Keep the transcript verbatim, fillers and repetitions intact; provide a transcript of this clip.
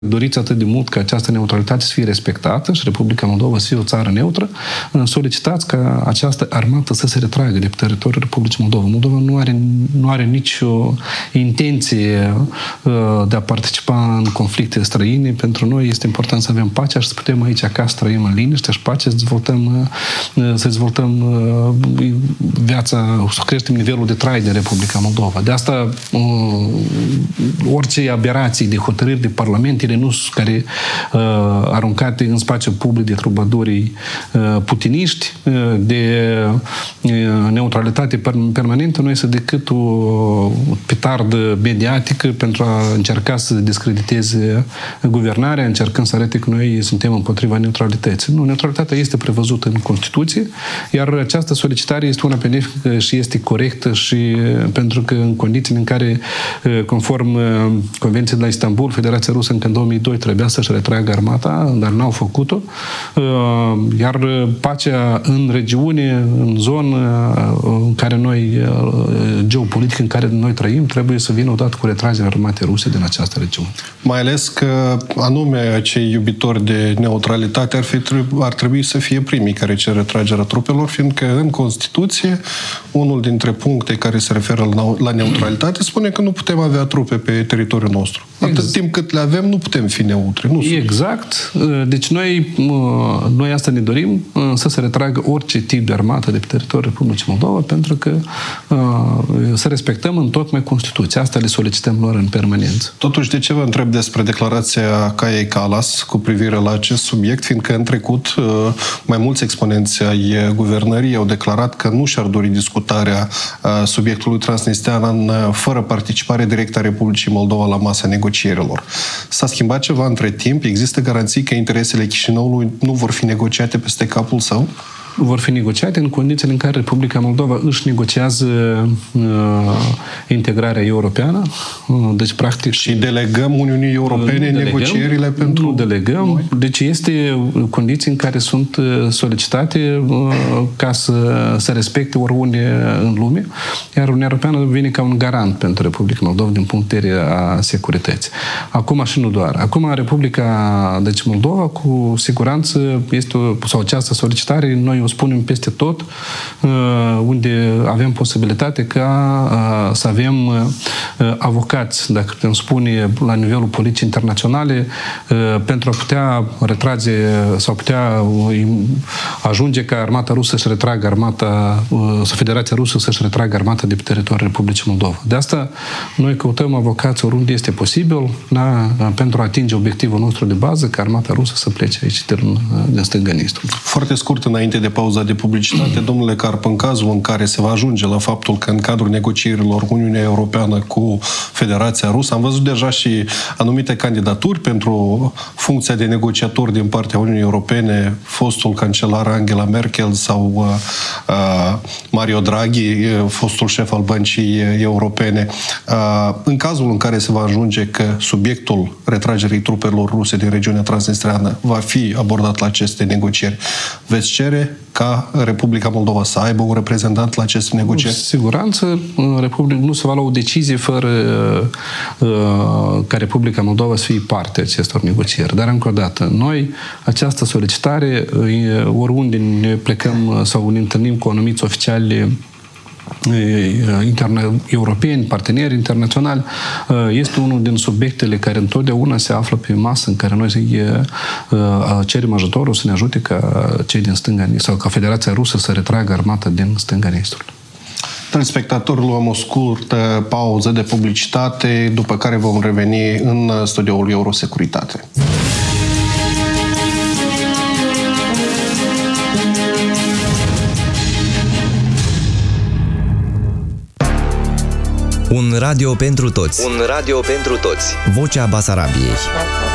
doriți atât de mult ca această neutralitate să fie respectată și Republica Moldova să fie o țară neutră, solicitați ca această armată să se retragă de pe teritoriul Republicii Moldova. Moldova nu are, nu are nicio intenție de a participa în conflicte străine. Pentru noi este important să avem pacea și să putem aici acasă trăim în liniște și pace, să dezvoltăm, să dezvoltăm viața, să creștem nivelul de trai din Republica Moldova. De asta orice aberații de hotărâri de parlament nu sunt care uh, aruncate în spațiu public de trubadurii uh, putiniști, uh, de uh, neutralitate permanentă, nu este decât o petardă mediatică pentru a încerca să descrediteze guvernarea, încercând să arate că noi suntem împotriva neutralității. Nu, neutralitatea este prevăzută în Constituție, iar această solicitare este una benefică și este corectă și pentru că în condițiile în care, conform Convenției de la Istanbul, Federația Rusă încă în două mii doi trebuia să-și retragă armata, dar n-au făcut-o. Iar pacea în regiune, în zonă în care noi, geopolitic în care noi trăim, trebuie să vină odată cu retragerea armatei ruse din această regiune. Mai ales că anume acei iubitori de neutralitate ar, fi, ar trebui să fie primii care cer retragerea trupelor, fiindcă în Constituție unul dintre puncte care se referă la neutralitate spune că nu putem avea trupe pe teritoriul nostru. Atât exact. Timp cât le avem, nu putem fi neutri. Nu exact. Deci noi, noi asta ne dorim, să se retragă orice tip de armată de pe teritoriul Republicii Moldova, pentru că să respectăm în tot mai Constituția. Asta le solicităm lor în permanență. Totuși, de ce vă întreb despre declarația Kaiei Kallas cu privire la acest subiect, fiindcă în trecut mai mulți exponenți ai guvernării au declarat că nu și-ar dori discutarea subiectului transnistrean fără participare directă a Republicii Moldova la masa negocierilor. S-a schimbat ceva între timp? Există garanții că interesele Chișinăului nu vor fi negociate peste capul său? Vor fi negociate în condițiile în care Republica Moldova își negociază uh, integrarea europeană. Uh, deci, practic... Și delegăm Uniunii Europene delegăm, negocierile pentru... Nu delegăm. Noi. Deci este condiții în care sunt solicitate uh, ca să se respecte oriunde în lume, iar Uniunea Europeană vine ca un garant pentru Republica Moldova din punct de vedere a securității. Acum și nu doar. Acum Republica deci Moldova cu siguranță este o, sau această solicitare noi o spunem peste tot, unde avem posibilitate ca să avem avocați, dacă putem spune, la nivelul politicii internaționale, pentru a putea retrage sau putea ajunge ca armata rusă să-și retragă armata, sau Federația Rusă să-și retragă armata de pe teritoriul Republicii Moldova. De asta noi căutăm avocați oriunde este posibil na, pentru a atinge obiectivul nostru de bază, ca armata rusă să plece aici din, din stânga Nistru. Foarte scurt, înainte de pauza de publicitate, domnule Carp, în cazul în care se va ajunge la faptul că în cadrul negocierilor Uniunea Europeană cu Federația Rusă, am văzut deja și anumite candidaturi pentru funcția de negociator din partea Uniunii Europene, fostul cancelar Angela Merkel sau uh, uh, Mario Draghi, fostul șef al Băncii Europene. Uh, în cazul în care se va ajunge că subiectul retragerii trupelor ruse din regiunea transnistreană va fi abordat la aceste negocieri, veți cere ca Republica Moldova să aibă un reprezentant la aceste negocieri? Cu siguranță, Republica nu se va lua o decizie fără uh, ca Republica Moldova să fie parte acestor negocieri. Dar, încă o dată, noi, această solicitare, oriunde ne plecăm sau ne întâlnim cu anumiți oficiali interna, europeni, parteneri internaționali, este unul din subiectele care întotdeauna se află pe masă, în care noi cerem ajutorul să ne ajute ca cei din stânga sau ca Federația Rusă să retragă armata din stânga Nistrului. Telespectatori, luăm o scurtă pauză de publicitate, după care vom reveni în studioul Eurosecuritate. Un radio pentru toți. Un radio pentru toți. Vocea Basarabiei.